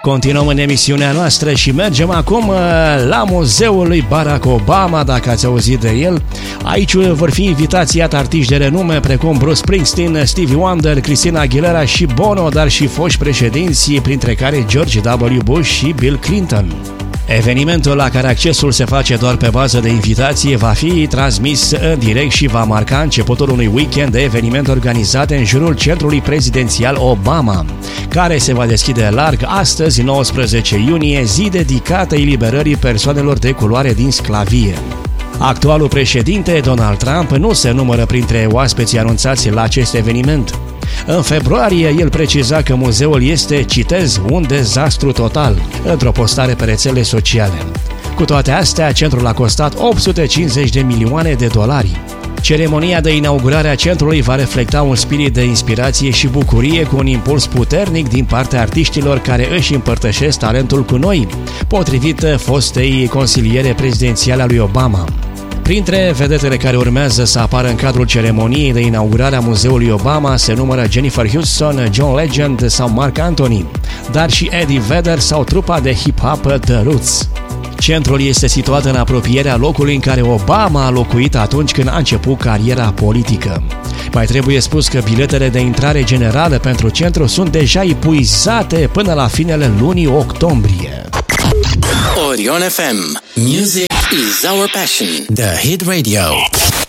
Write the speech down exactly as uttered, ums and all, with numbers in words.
Continuăm în emisiunea noastră și mergem acum la muzeul lui Barack Obama, dacă ați auzit de el. Aici vor fi invitați iată artiști de renume precum Bruce Springsteen, Stevie Wonder, Christina Aguilera și Bono, dar și foști președinți, printre care George W. Bush și Bill Clinton. Evenimentul la care accesul se face doar pe bază de invitație va fi transmis în direct și va marca începutul unui weekend de evenimente organizate în jurul centrului prezidențial Obama, care se va deschide larg astăzi, nouăsprezece iunie, zi dedicată eliberării persoanelor de culoare din sclavie. Actualul președinte, Donald Trump, nu se numără printre oaspeții anunțați la acest eveniment. În februarie, el preciza că muzeul este, citez, un dezastru total, într-o postare pe rețele sociale. Cu toate astea, centrul a costat opt sute cincizeci de milioane de dolari. Ceremonia de inaugurare a centrului va reflecta un spirit de inspirație și bucurie cu un impuls puternic din partea artiștilor care își împărtășesc talentul cu noi, potrivit fostei consiliere prezidențiale a lui Obama. Printre vedetele care urmează să apară în cadrul ceremoniei de inaugurare a muzeului Obama se numără Jennifer Hudson, John Legend sau Marc Anthony, dar și Eddie Vedder sau trupa de hip-hop The Roots. Centrul este situat în apropierea locului în care Obama a locuit atunci când a început cariera politică. Mai trebuie spus că biletele de intrare generală pentru centru sunt deja epuizate până la finele lunii octombrie. Orion F M. Music is our passion. The Hit Radio.